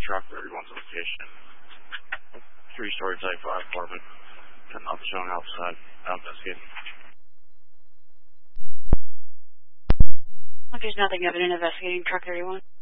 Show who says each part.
Speaker 1: Truck 31's location. 3-story type 5 apartment. And up shown outside. Investigating.
Speaker 2: There's nothing evident investigating Truck 31.